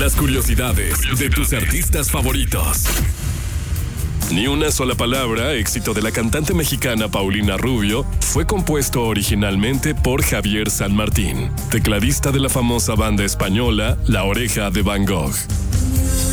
Las curiosidades de tus artistas favoritos. Ni una sola palabra, éxito de la cantante mexicana Paulina Rubio, fue compuesto originalmente por Javier San Martín, tecladista de la famosa banda española La Oreja de Van Gogh.